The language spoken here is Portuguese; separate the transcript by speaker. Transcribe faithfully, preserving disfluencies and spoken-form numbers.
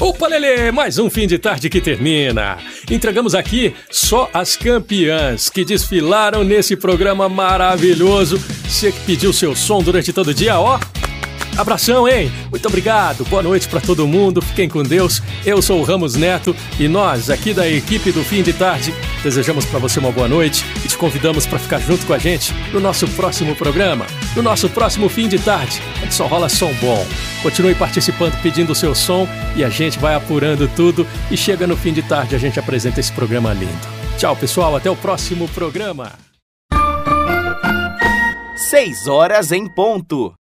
Speaker 1: Opa, Lelê, mais um fim de tarde que termina. Entregamos aqui só as campeãs que desfilaram nesse programa maravilhoso. Você que pediu seu som durante todo o dia, ó. Abração, hein? Muito obrigado. Boa noite pra todo mundo. Fiquem com Deus. Eu sou o Ramos Neto e nós, aqui da equipe do Fim de Tarde, desejamos pra você uma boa noite e te convidamos pra ficar junto com a gente no nosso próximo programa, no nosso próximo Fim de Tarde, onde só rola som bom. Continue participando, pedindo o seu som e a gente vai apurando tudo e chega no fim de tarde a gente apresenta esse programa lindo. Tchau, pessoal. Até o próximo programa.
Speaker 2: Seis horas em ponto.